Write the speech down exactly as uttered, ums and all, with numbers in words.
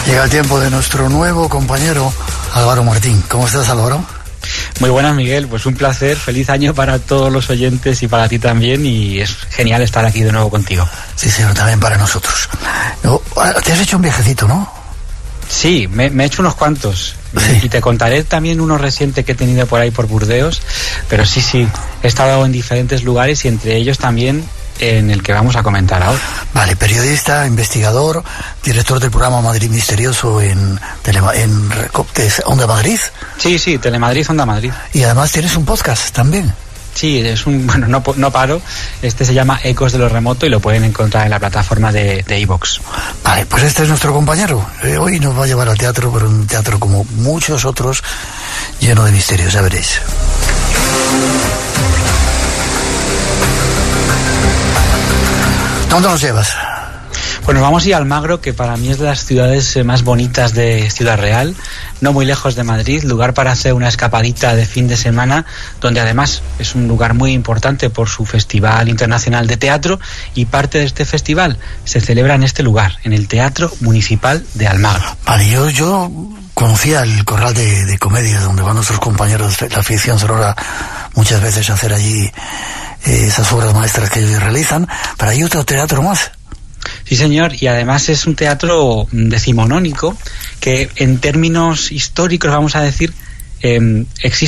Llega el tiempo de nuestro nuevo compañero Álvaro Martín. ¿Cómo estás, Álvaro? Muy buenas, Miguel. Pues un placer. Feliz año para todos los oyentes y para ti también. Y es genial estar aquí de nuevo contigo. Sí, señor, también para nosotros. Te has hecho un viajecito, ¿no? Sí, me, me he hecho unos cuantos. Sí. Y te contaré también uno reciente que he tenido por ahí por Burdeos. Pero sí, sí, he estado en diferentes lugares y entre ellos también en el que vamos a comentar ahora. Vale, periodista, investigador, director del programa Madrid Misterioso en, Tele, en Onda Madrid. Sí, sí, Telemadrid, Onda Madrid. Y además tienes un podcast también. Sí, es un, bueno, no, no paro. Este se llama Ecos de lo Remoto y lo pueden encontrar en la plataforma de iVoox. Vale, pues este es nuestro compañero. Eh, hoy nos va a llevar al teatro, pero un teatro como muchos otros, lleno de misterios, ya veréis. ¿Dónde nos llevas? Bueno, vamos a ir a Almagro, que para mí es de las ciudades más bonitas de Ciudad Real, no muy lejos de Madrid, lugar para hacer una escapadita de fin de semana, donde además es un lugar muy importante por su Festival Internacional de Teatro, y parte de este festival se celebra en este lugar, en el Teatro Municipal de Almagro. Vale, yo, yo conocía el corral de, de comedia, donde van nuestros compañeros de la ficción sonora muchas veces a hacer allí eh, esas obras maestras que ellos realizan, pero hay otro teatro más. Sí, señor, y además es un teatro decimonónico que en términos históricos, vamos a decir, eh, existe